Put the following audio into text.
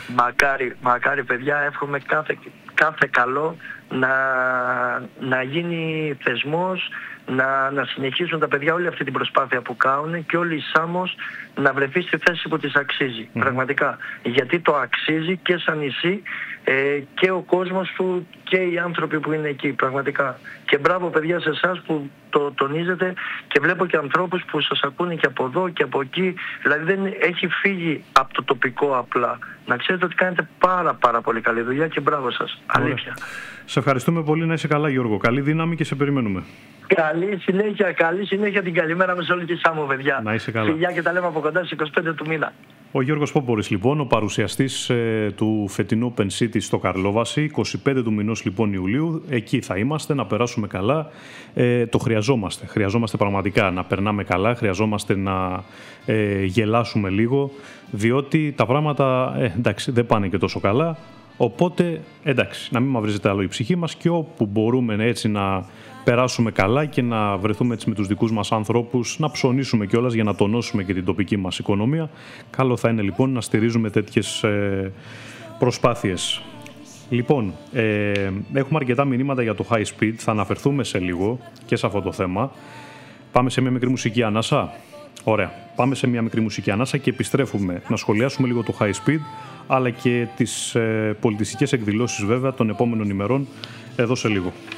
Μακάρι παιδιά, εύχομαι κάθε καλό να γίνει θεσμός, να συνεχίσουν τα παιδιά όλη αυτή την προσπάθεια που κάνουν και όλη η Σάμος να βρεθεί στη θέση που της αξίζει. Πραγματικά. Γιατί το αξίζει και σαν νησί και ο κόσμος του και οι άνθρωποι που είναι εκεί. Πραγματικά. Και μπράβο παιδιά σε εσάς που το τονίζετε και βλέπω και ανθρώπους που σας ακούνε και από εδώ και από εκεί. Δηλαδή δεν έχει φύγει από το τοπικό απλά. Να ξέρετε ότι κάνετε πάρα πολύ καλή δουλειά και μπράβο σας. Αλήθεια. Σε ευχαριστούμε πολύ, να είσαι καλά Γιώργο. Καλή δύναμη και σε περιμένουμε. Καλή συνέχεια την καλημέρα με σε όλη τη Σάμο, παιδιά. Να είσαι καλά. Φιλιά και τα λέμε από κοντά στις 25 του μήνα. Ο Γιώργος Πόπορης λοιπόν, ο παρουσιαστής του φετινού Pen City στο Καρλόβαση, 25 του μηνός λοιπόν Ιουλίου, εκεί θα είμαστε, να περάσουμε καλά. Το χρειαζόμαστε πραγματικά να περνάμε καλά, χρειαζόμαστε να γελάσουμε λίγο, διότι τα πράγματα εντάξει, δεν πάνε και τόσο καλά. Οπότε, εντάξει, να μην μαυρίζεται άλλο η ψυχή μας και όπου μπορούμε έτσι να περάσουμε καλά και να βρεθούμε έτσι με τους δικούς μας ανθρώπους, να ψωνίσουμε κιόλας για να τονώσουμε και την τοπική μας οικονομία. Καλό θα είναι λοιπόν να στηρίζουμε τέτοιες προσπάθειες. Λοιπόν, έχουμε αρκετά μηνύματα για το high speed, θα αναφερθούμε σε λίγο και σε αυτό το θέμα. Πάμε σε μια μικρή μουσική ανάσα. Ωραία, πάμε σε μια μικρή μουσική ανάσα και επιστρέφουμε να σχολιάσουμε λίγο το high speed, αλλά και τις πολιτιστικές εκδηλώσεις βέβαια των επόμενων ημερών εδώ σε λίγο.